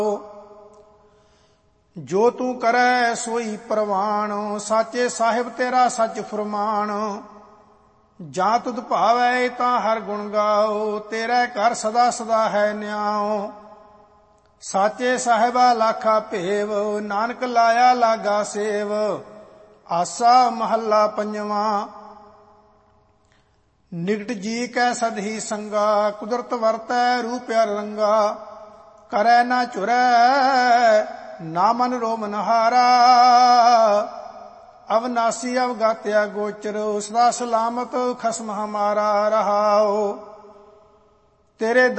ਜੋ ਤੂੰ ਕਰੈ ਸੋਈ ਪ੍ਰਵਾਣ, ਸਾਚੇ ਸਾਹਿਬ ਤੇਰਾ ਸੱਚ ਫੁਰਮਾਨ। ਜਾਂ ਤੁਧ ਭਾਵੈ ਤਾਂ ਹਰ ਗੁਣ ਗਾਓ, ਤੇਰੇ ਘਰ ਸਦਾ ਸਦਾ ਹੈ ਨਿਆਓ। ਸਾਚੇ ਸਾਹਿਬਾ ਲਾਖਾ ਭੇਵ, ਨਾਨਕ ਲਾਇਆ ਲਾਗਾ ਸੇਵ। ਆਸਾ ਮਹੱਲਾ ਪੰਜਵਾਂ। ਨਿਕਟ ਜੀ ਕੈ ਸਦਹੀ ਸੰਗਾ, ਕੁਦਰਤ ਵਰਤੈ ਰੂਪਿਆ ਰੰਗਾ। ਕਰੈ ਨਾ ਝੁਰੈ ਨਾ ਮਨ ਰੋ ਮਨਹਾਰਾ, ਅਵਨਾਸੀ ਅਵਗਾਤਿਆ ਗੋਚਰ। ਸਦਾ ਸਲਾਮਤ ਖਸਮ ਹਮਾਰਾ ਰਹਾਓ। ਤੇਰੇ